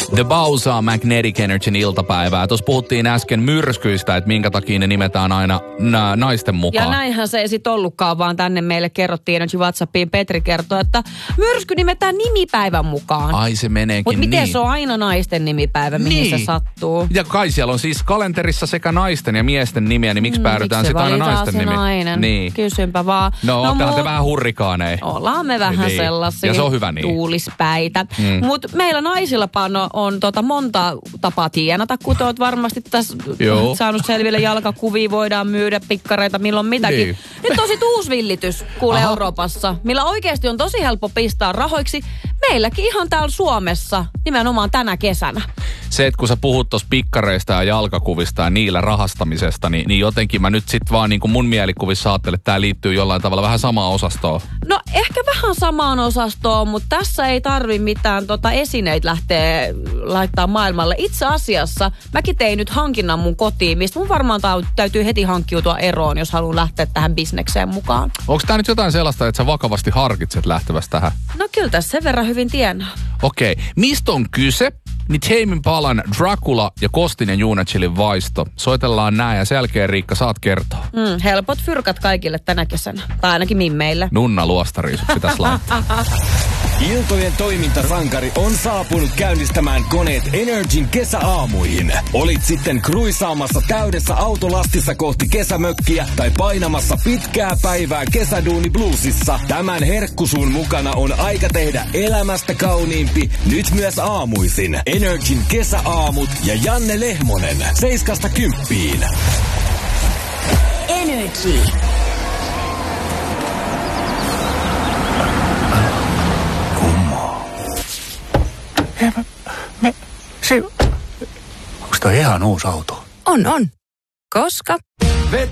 The Bausa Magnetic Energyn iltapäivää. Tuossa puhuttiin äsken myrskyistä, että minkä takia ne nimetään aina naisten mukaan. Ja näinhän se ei sit ollutkaan, vaan tänne meille kerrottiin Energy WhatsAppiin. Petri kertoi, että myrsky nimetään nimipäivän mukaan. Ai se meneekin Mutta miten niin. se on aina naisten nimipäivä, mihin se sattuu? Ja kai siellä on siis kalenterissa sekä naisten ja miesten nimiä, niin miksi päädytään sitten aina naisten nimi? Nainen? Niin. Kysynpä vaan. No ootteko te vähän hurrikaaneja? Ollaan me vähän niin. sellaisia Ja se on hyvä niin. tuulispäitä. Mutta meillä naisilla on monta tapaa tienata, kuten oot varmasti tässä saanut selville. Jalkakuvia voidaan myydä, pikkareita, milloin mitäkin. Niin. Nyt on sit uusi villitys kuule Euroopassa, millä oikeasti on tosi helppo pistää rahoiksi. Meilläkin ihan täällä Suomessa, nimenomaan tänä kesänä. Se, että kun sä puhut tuossa pikkareista ja jalkakuvista ja niillä rahastamisesta, niin jotenkin mä nyt sit vaan niin kuin mun mielikuvissa ajattelen, että tää liittyy jollain tavalla vähän samaan osastoon. No ehkä vähän samaan osastoon, mutta tässä ei tarvi mitään esineitä lähteä laittaa maailmalle. Itse asiassa mäkin tein nyt hankinnan mun kotiin, mistä mun varmaan täytyy heti hankkiutua eroon, jos haluan lähteä tähän bisnekseen mukaan. Onko tää nyt jotain sellaista, että sä vakavasti harkitset lähtevästä tähän? No kyllä tässä sen verran hyvin tienaa. Okei. Mistä on kyse? Niin Tame Impalan Dracula ja Kostinen Juunachillin vaisto. Soitellaan nää ja sen jälkeen Riikka saat kertoa. Helpot fyrkat kaikille tänä kesänä. Tai ainakin mimmeille. Nunna luostariin sut pitäisi laittaa. Iltojen toimintarankari on saapunut käynnistämään koneet Energyn kesäaamuihin. Olit sitten kruisaamassa täydessä autolastissa kohti kesämökkiä tai painamassa pitkää päivää kesäduuni bluesissa. Tämän herkkusuun mukana on aika tehdä elämästä kauniimpi nyt myös aamuisin. Energyn kesäaamut ja Janne Lehmonen 7–10. Energy. Onko toi ihan uusi auto? On. Koska